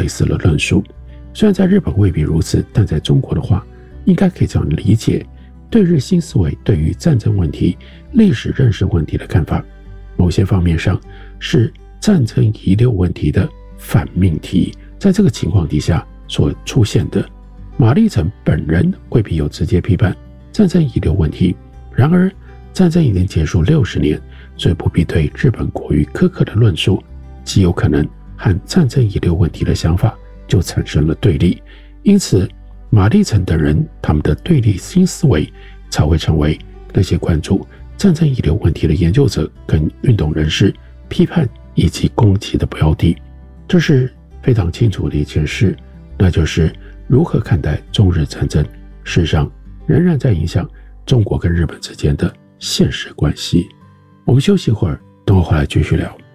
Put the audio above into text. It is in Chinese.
类似的论述。虽然在日本未必如此，但在中国的话，应该可以这样理解，对日新思维对于战争问题、历史认识问题的看法，某些方面上是战争遗留问题的反命题。在这个情况底下所出现的，马立成本人未必有直接批判战争遗留问题，然而战争已经结束60年，所以不必对日本过于苛刻的论述，极有可能和战争遗留问题的想法就产生了对立。因此马立成等人他们的对立新思维才会成为那些关注战争遗留问题的研究者跟运动人士批判以及攻击的标的。这是非常清楚的一件事，那就是如何看待中日战争，事实上仍然在影响中国跟日本之间的现实关系。我们休息一会儿，等我回来继续聊。